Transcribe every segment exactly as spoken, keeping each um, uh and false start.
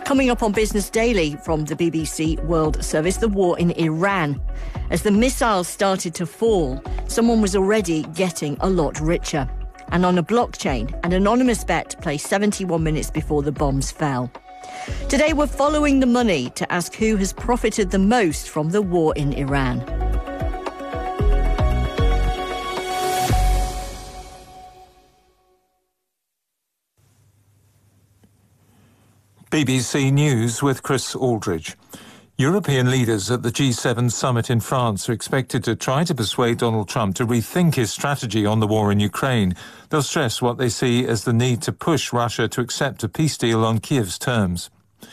Coming up on Business Daily from the B B C World Service, the war in Iran. As the missiles started to fall, someone was already getting a lot richer. And on a blockchain, an anonymous bet placed seventy-one minutes before the bombs fell. Today we're following the money to ask who has profited the most from the war in Iran. B B C News with Chris Aldridge. European leaders at the G seven summit in France are expected to try to persuade Donald Trump to rethink his strategy on the war in Ukraine. They'll stress what they see as the need to push Russia to accept a peace deal on Kiev's terms.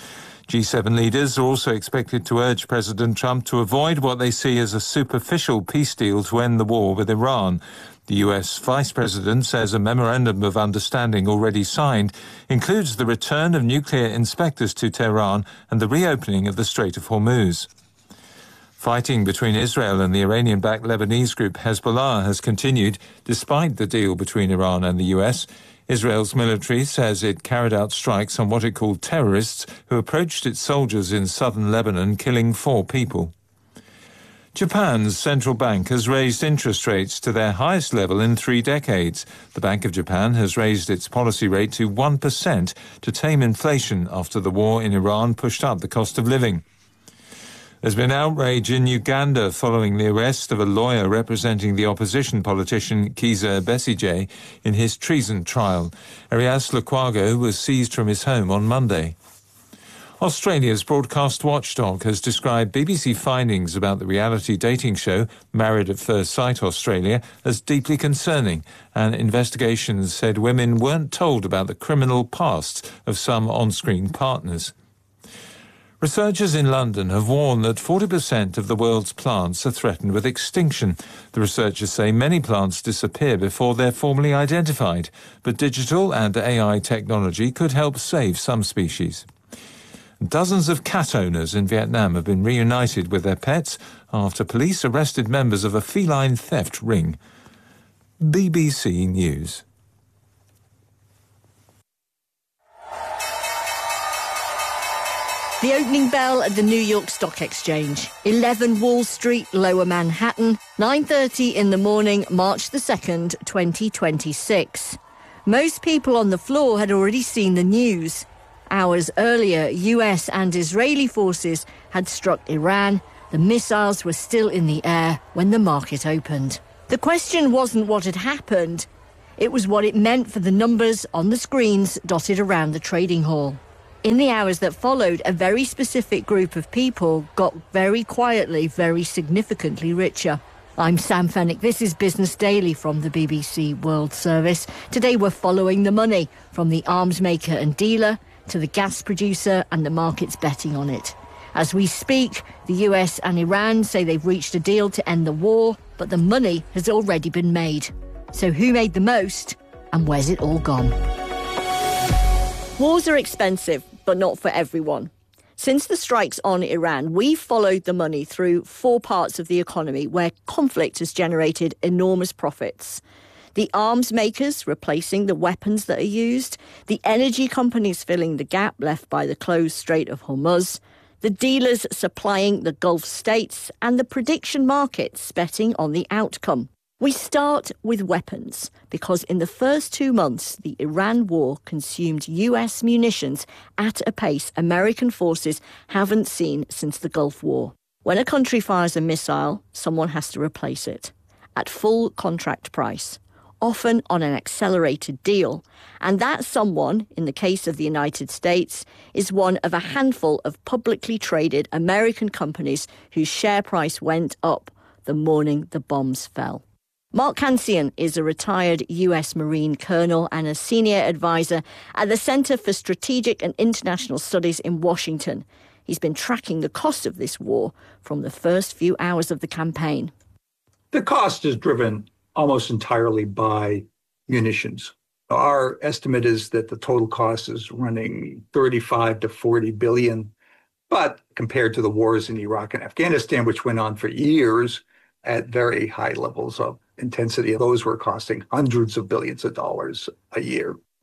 G seven leaders are also expected to urge President Trump to avoid what they see as a superficial peace deal to end the war with Iran. The U S Vice President says a memorandum of understanding already signed includes the return of nuclear inspectors to Tehran and the reopening of the Strait of Hormuz. Fighting between Israel and the Iranian-backed Lebanese group Hezbollah has continued despite the deal between Iran and the U S. Israel's military says it carried out strikes on what it called terrorists who approached its soldiers in southern Lebanon, killing four people. Japan's central bank has raised interest rates to their highest level in three decades. The Bank of Japan has raised its policy rate to one percent to tame inflation after the war in Iran pushed up the cost of living. There's been outrage in Uganda following the arrest of a lawyer representing the opposition politician Kizza Besigye in his treason trial. Erias Lukwago was seized from his home on Monday. Australia's broadcast watchdog has described B B C findings about the reality dating show Married at First Sight Australia as deeply concerning, and investigations said women weren't told about the criminal pasts of some on-screen partners. Researchers in London have warned that forty percent of the world's plants are threatened with extinction. The researchers say many plants disappear before they're formally identified, but digital and A I technology could help save some species. Dozens of cat owners in Vietnam have been reunited with their pets after police arrested members of a feline theft ring. B B C News. The opening bell at the New York Stock Exchange, eleven Wall Street, Lower Manhattan, nine thirty in the morning, March the second, twenty twenty-six. Most people on the floor had already seen the news. Hours earlier, U S and Israeli forces had struck Iran. The missiles were still in the air when the market opened. The question wasn't what had happened. It was what it meant for the numbers on the screens dotted around the trading hall. In the hours that followed, a very specific group of people got very quietly, very significantly richer. I'm Sam Fennick. This is Business Daily from the B B C World Service. Today we're following the money from the arms maker and dealer to the gas producer and the markets betting on it. As we speak, the U S and Iran say they've reached a deal to end the war, but the money has already been made. So who made the most and where's it all gone? Wars are expensive, but not for everyone. Since the strikes on Iran, we've followed the money through four parts of the economy where conflict has generated enormous profits. The arms makers replacing the weapons that are used, the energy companies filling the gap left by the closed Strait of Hormuz, the dealers supplying the Gulf states, and the prediction markets betting on the outcome. We start with weapons because in the first two months, the Iran war consumed U S munitions at a pace American forces haven't seen since the Gulf War. When a country fires a missile, someone has to replace it at full contract price, often on an accelerated deal. And that someone, in the case of the United States, is one of a handful of publicly traded American companies whose share price went up the morning the bombs fell. Mark Cancian is a retired U S Marine colonel and a senior advisor at the Center for Strategic and International Studies in Washington. He's been tracking the cost of this war from the first few hours of the campaign. The cost is driven almost entirely by munitions. Our estimate is that the total cost is running thirty-five to forty billion. But compared to the wars in Iraq and Afghanistan, which went on for years at very high levels of intensity, those were costing hundreds of billions of dollars a year.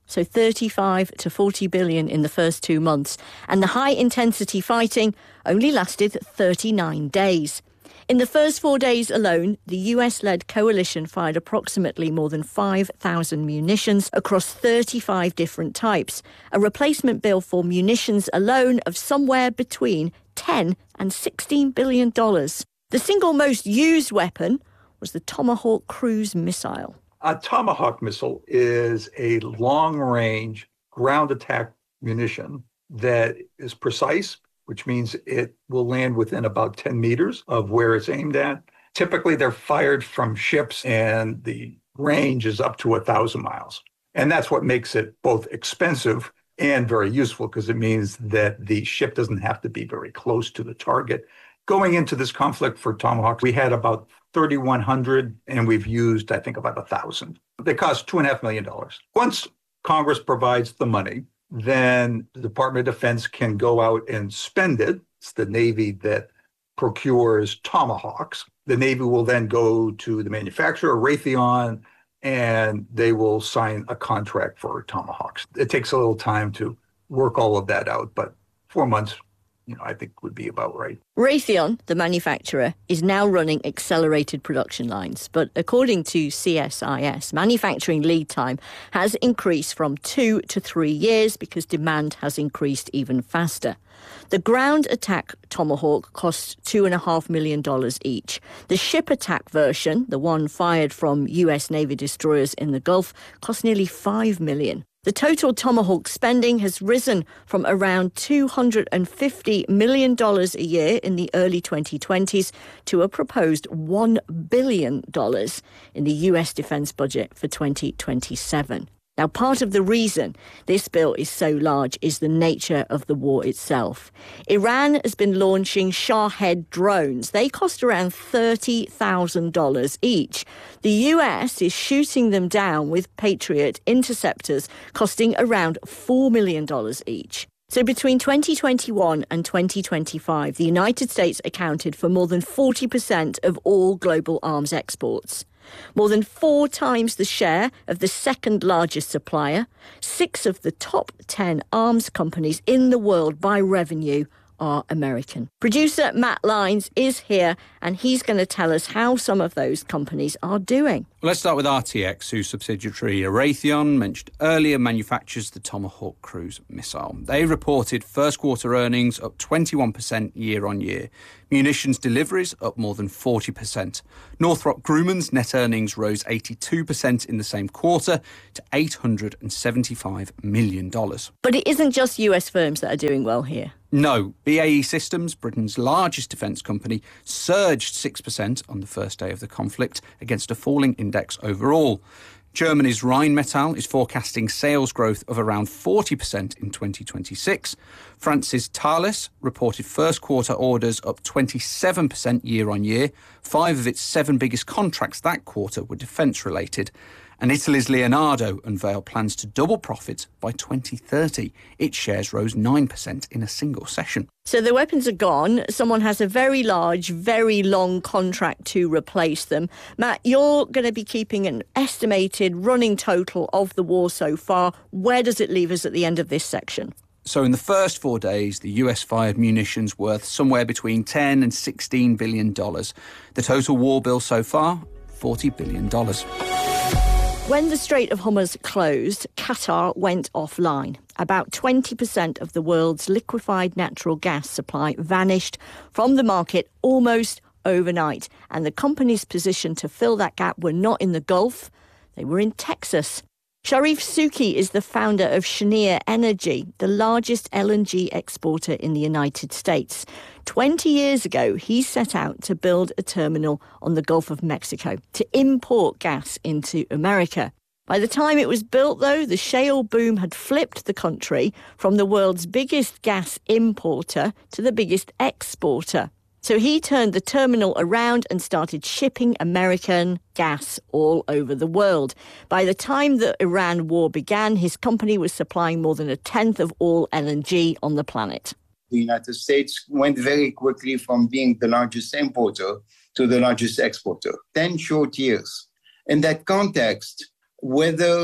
so thirty-five to forty billion in the first two months, and the high-intensity fighting only lasted thirty-nine days. In the first four days alone, the U S-led coalition fired approximately more than five thousand munitions across thirty-five different types, a replacement bill for munitions alone of somewhere between ten and sixteen billion dollars. The single most used weapon was the Tomahawk cruise missile. A Tomahawk missile is a long-range ground attack munition that is precise, which means it will land within about ten meters of where it's aimed at. Typically, they're fired from ships, and the range is up to one thousand miles. And that's what makes it both expensive and very useful, because it means that the ship doesn't have to be very close to the target. Going into this conflict for Tomahawk, we had about thirty-one hundred, and we've used, I think, about one thousand. They cost two point five million dollars. Once Congress provides the money, then the Department of Defense can go out and spend it. It's the Navy that procures Tomahawks. The Navy will then go to the manufacturer, Raytheon, and they will sign a contract for Tomahawks. It takes a little time to work all of that out, but four months, you know, I think would be about right. Raytheon, the manufacturer, is now running accelerated production lines. But according to C S I S, manufacturing lead time has increased from two to three years because demand has increased even faster. The ground attack Tomahawk costs two point five million dollars each. The ship attack version, the one fired from U S Navy destroyers in the Gulf, cost nearly five million dollars. The total Tomahawk spending has risen from around two hundred fifty million dollars a year in the early twenty twenties to a proposed one billion dollars in the U S defense budget for twenty twenty-seven. Now, part of the reason this bill is so large is the nature of the war itself. Iran has been launching Shahed drones. They cost around thirty thousand dollars each. The U S is shooting them down with Patriot interceptors costing around four million dollars each. So between twenty twenty-one and twenty twenty-five, the United States accounted for more than forty percent of all global arms exports. More than four times the share of the second largest supplier. Six of the top ten arms companies in the world by revenue are American. Producer Matt Lines is here, and he's going to tell us how some of those companies are doing. Well, let's start with R T X, whose subsidiary Raytheon, mentioned earlier, manufactures the Tomahawk cruise missile. They reported first quarter earnings up twenty-one percent year on year. Munitions deliveries up more than forty percent. Northrop Grumman's net earnings rose eighty-two percent in the same quarter to eight hundred seventy-five million dollars. But it isn't just U S firms that are doing well here. No, B A E Systems, Britain's largest defence company, surged six percent on the first day of the conflict against a falling index overall. Germany's Rheinmetall is forecasting sales growth of around forty percent in twenty twenty-six. France's Thales reported first quarter orders up twenty-seven percent year on year. Five of its seven biggest contracts that quarter were defence related. And Italy's Leonardo unveiled plans to double profits by twenty thirty. Its shares rose nine percent in a single session. So the weapons are gone. Someone has a very large, very long contract to replace them. Matt, you're going to be keeping an estimated running total of the war so far. Where does it leave us at the end of this section? So in the first four days, the U S fired munitions worth somewhere between ten and sixteen billion dollars. The total war bill so far, forty billion dollars. When the Strait of Hormuz closed, Qatar went offline. About twenty percent of the world's liquefied natural gas supply vanished from the market almost overnight. And the companies positioned to fill that gap were not in the Gulf, they were in Texas. Sharif Souki is the founder of Cheniere Energy, the largest L N G exporter in the United States. Twenty years ago, he set out to build a terminal on the Gulf of Mexico to import gas into America. By the time it was built, though, the shale boom had flipped the country from the world's biggest gas importer to the biggest exporter. So he turned the terminal around and started shipping American gas all over the world. By the time the Iran war began, his company was supplying more than a tenth of all L N G on the planet. The United States went very quickly from being the largest importer to the largest exporter. Ten short years. In that context, whether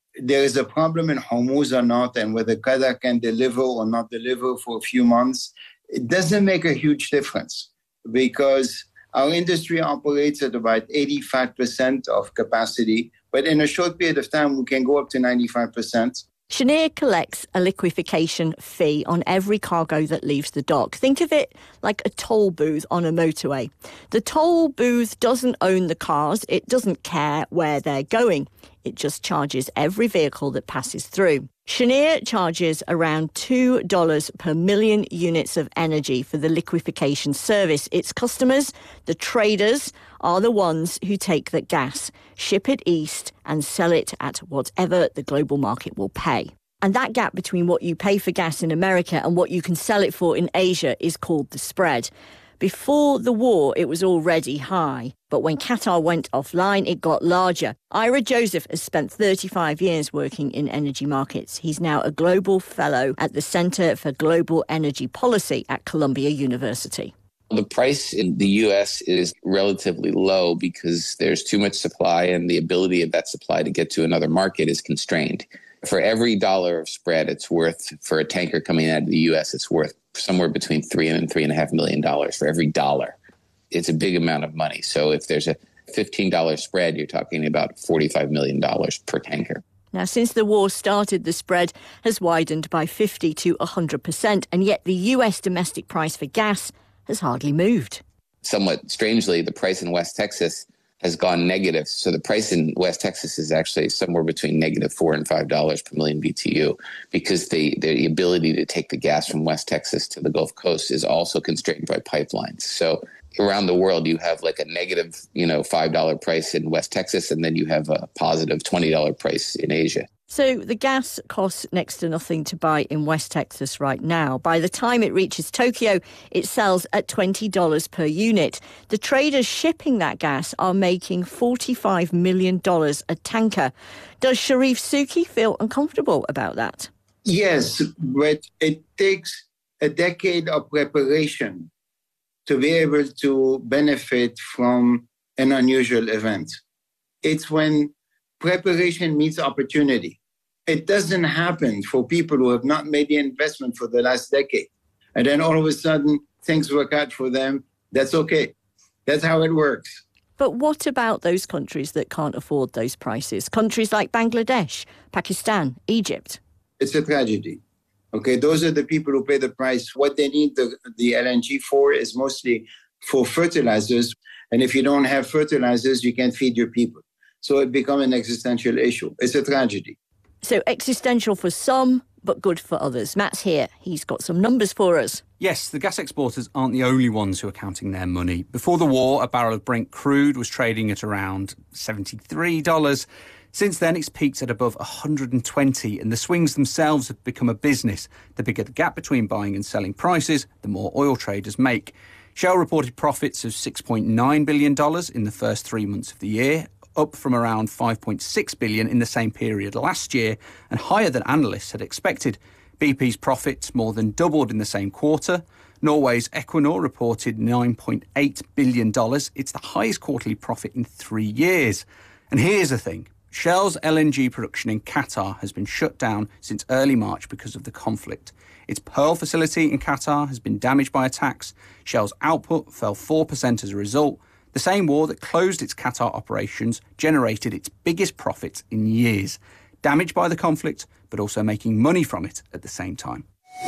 there is a problem in Hormuz or not, and whether Qatar can deliver or not deliver for a few months, it doesn't make a huge difference because our industry operates at about eighty-five percent of capacity, but in a short period of time, we can go up to ninety-five percent. Cheniere collects a liquefaction fee on every cargo that leaves the dock. Think of it like a toll booth on a motorway. The toll booth doesn't own the cars. It doesn't care where they're going. It just charges every vehicle that passes through. Cheniere charges around two dollars per million units of energy for the liquefaction service. Its customers, the traders, are the ones who take the gas, ship it east and sell it at whatever the global market will pay. And that gap between what you pay for gas in America and what you can sell it for in Asia is called the spread. Before the war, it was already high. But when Qatar went offline, it got larger. Ira Joseph has spent thirty-five years working in energy markets. He's now a global fellow at the Center for Global Energy Policy at Columbia University. The price in the U S is relatively low because there's too much supply and the ability of that supply to get to another market is constrained. For every dollar of spread, it's worth, for a tanker coming out of the U S, it's worth somewhere between three and three and a half million dollars for every dollar. It's a big amount of money. So if there's a fifteen dollars spread, you're talking about forty-five million dollars per tanker. Now, since the war started, the spread has widened by fifty to one hundred percent, and yet the U S domestic price for gas has hardly moved. Somewhat strangely, the price in West Texas has gone negative. So the price in West Texas is actually somewhere between negative four and five dollars per million B T U because the, the ability to take the gas from West Texas to the Gulf Coast is also constrained by pipelines. So around the world, you have like a negative, you know, five dollars price in West Texas, and then you have a positive twenty dollars price in Asia. So the gas costs next to nothing to buy in West Texas right now. By the time it reaches Tokyo, it sells at twenty dollars per unit. The traders shipping that gas are making forty-five million dollars a tanker. Does Sharif Souki feel uncomfortable about that? Yes, but it takes a decade of preparation to be able to benefit from an unusual event. It's when preparation meets opportunity. It doesn't happen for people who have not made the investment for the last decade. And then all of a sudden, things work out for them. That's okay. That's how it works. But what about those countries that can't afford those prices? Countries like Bangladesh, Pakistan, Egypt? It's a tragedy. Okay, those are the people who pay the price. What they need the, the L N G for is mostly for fertilizers. And if you don't have fertilizers, you can't feed your people. So it becomes an existential issue. It's a tragedy. So existential for some, but good for others. Matt's here. He's got some numbers for us. Yes, the gas exporters aren't the only ones who are counting their money. Before the war, a barrel of Brent crude was trading at around seventy-three dollars. Since then, it's peaked at above one hundred twenty dollars, and the swings themselves have become a business. The bigger the gap between buying and selling prices, the more oil traders make. Shell reported profits of six point nine billion dollars in the first three months of the year, up from around five point six billion dollars in the same period last year and higher than analysts had expected. B P's profits more than doubled in the same quarter. Norway's Equinor reported nine point eight billion dollars. It's the highest quarterly profit in three years. And here's the thing. Shell's L N G production in Qatar has been shut down since early March because of the conflict. Its Pearl facility in Qatar has been damaged by attacks. Shell's output fell four percent as a result. The same war that closed its Qatar operations generated its biggest profits in years. Damaged by the conflict, but also making money from it at the same time.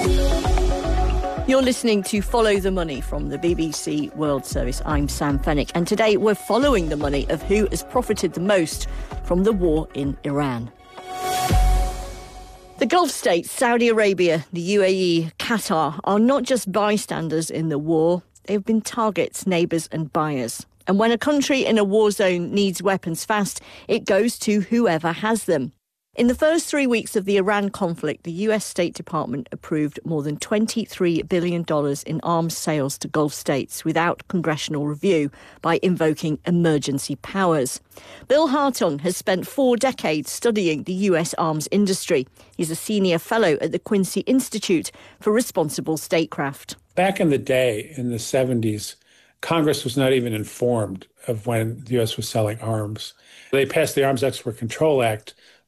You're listening to Follow the Money from the B B C World Service. I'm Sam Fennick, and today we're following the money of who has profited the most from the war in Iran. The Gulf states, Saudi Arabia, the U A E, Qatar, are not just bystanders in the war. They've been targets, neighbours and buyers. And when a country in a war zone needs weapons fast, it goes to whoever has them. In the first three weeks of the Iran conflict, the U S State Department approved more than twenty-three billion dollars in arms sales to Gulf states without congressional review by invoking emergency powers. Bill Hartung has spent four decades studying the U S arms industry. He's a senior fellow at the Quincy Institute for Responsible Statecraft. Back in the day, in the seventies, Congress was not even informed of when the U S was selling arms. They passed the Arms Export Control Act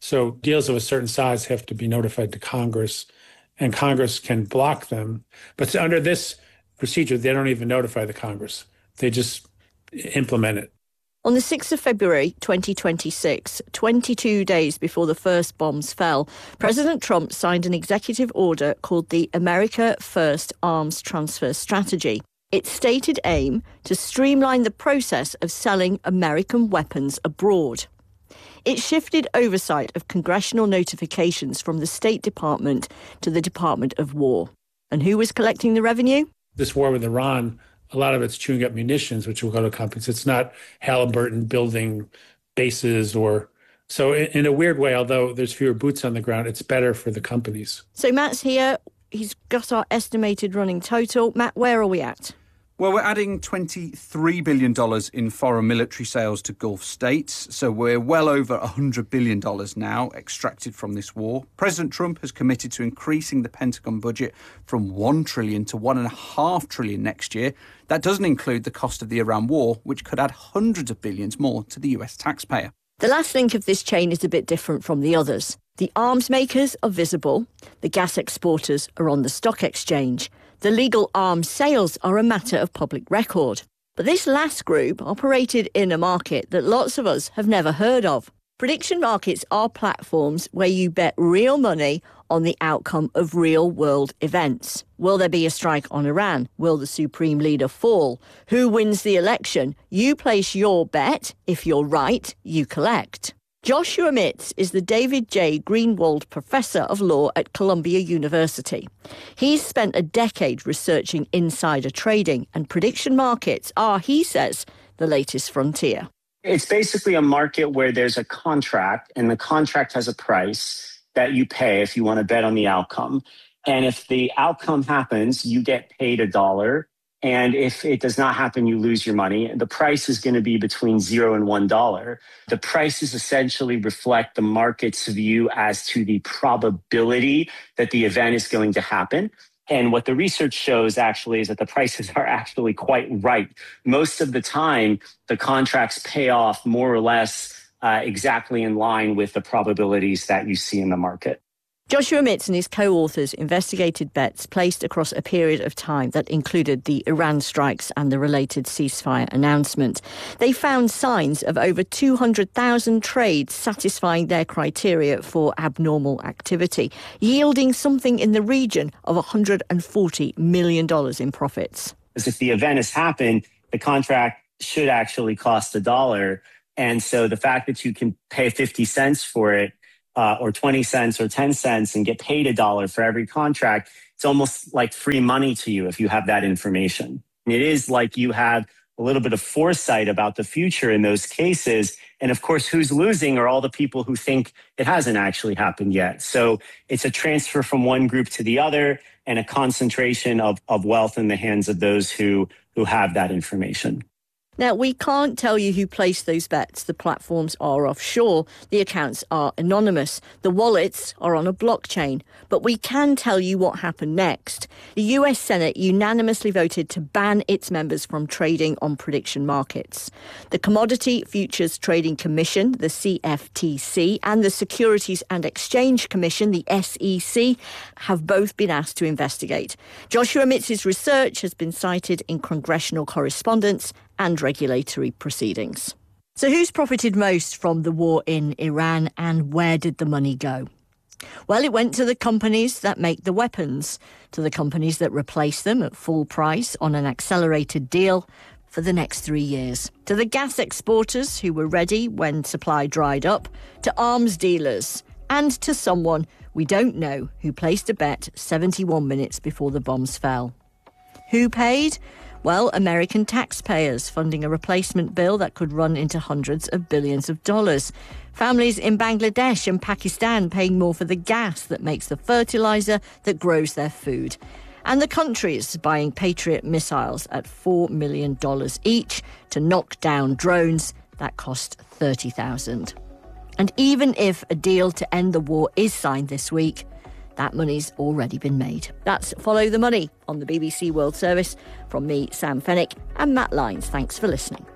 So deals of a certain size have to be notified to Congress, and Congress can block them. But under this procedure, they don't even notify the Congress. They just implement it. On the sixth of February twenty twenty-six, twenty-two days before the first bombs fell, President Trump signed an executive order called the America First Arms Transfer Strategy. Its stated aim to streamline the process of selling American weapons abroad. It shifted oversight of congressional notifications from the State Department to the Department of War. And who was collecting the revenue? This war with Iran, a lot of it's chewing up munitions, which will go to companies. It's not Halliburton building bases or... So in, in a weird way, although there's fewer boots on the ground, it's better for the companies. So Matt's here. He's got our estimated running total. Matt, where are we at? Well, we're adding twenty-three billion dollars in foreign military sales to Gulf states, so we're well over one hundred billion dollars now extracted from this war. President Trump has committed to increasing the Pentagon budget from one trillion dollars to one point five trillion dollars next year. That doesn't include the cost of the Iran war, which could add hundreds of billions more to the U S taxpayer. The last link of this chain is a bit different from the others. The arms makers are visible, the gas exporters are on the stock exchange. The legal arms sales are a matter of public record. But this last group operated in a market that lots of us have never heard of. Prediction markets are platforms where you bet real money on the outcome of real-world events. Will there be a strike on Iran? Will the supreme leader fall? Who wins the election? You place your bet. If you're right, you collect. Joshua Mitz is the David J. Greenwald Professor of Law at Columbia University. He's spent a decade researching insider trading, and prediction markets are, he says, the latest frontier. It's basically a market where there's a contract, and the contract has a price that you pay if you want to bet on the outcome. And if the outcome happens, you get paid a dollar. And if it does not happen, you lose your money. The price is going to be between zero and one dollar. The prices essentially reflect the market's view as to the probability that the event is going to happen. And what the research shows actually is that the prices are actually quite right. Most of the time, the contracts pay off more or less uh, exactly in line with the probabilities that you see in the market. Joshua Mitz and his co-authors investigated bets placed across a period of time that included the Iran strikes and the related ceasefire announcement. They found signs of over two hundred thousand trades satisfying their criteria for abnormal activity, yielding something in the region of one hundred forty million dollars in profits. As if the event has happened, the contract should actually cost a dollar. And so the fact that you can pay fifty cents for it, Uh, or twenty cents or ten cents and get paid a dollar for every contract, it's almost like free money to you if you have that information. And it is like you have a little bit of foresight about the future in those cases. And of course, who's losing are all the people who think it hasn't actually happened yet. So it's a transfer from one group to the other and a concentration of, of wealth in the hands of those who, who have that information. Now, we can't tell you who placed those bets. The platforms are offshore. The accounts are anonymous. The wallets are on a blockchain. But we can tell you what happened next. The U S Senate unanimously voted to ban its members from trading on prediction markets. The Commodity Futures Trading Commission, the C F T C, and the Securities and Exchange Commission, the S E C, have both been asked to investigate. Joshua Mitz's research has been cited in congressional correspondence and regulatory proceedings. So who's profited most from the war in Iran, and where did the money go? Well, it went to the companies that make the weapons, to the companies that replace them at full price on an accelerated deal for the next three years, to the gas exporters who were ready when supply dried up, to arms dealers, and to someone we don't know who placed a bet seventy-one minutes before the bombs fell. Who paid? Well, American taxpayers funding a replacement bill that could run into hundreds of billions of dollars. Families in Bangladesh and Pakistan paying more for the gas that makes the fertilizer that grows their food. And the countries buying Patriot missiles at four million dollars each to knock down drones that cost thirty thousand dollars. And even if a deal to end the war is signed this week, that money's already been made. That's Follow the Money on the B B C World Service. From me, Sam Fennick, and Matt Lyons. Thanks for listening.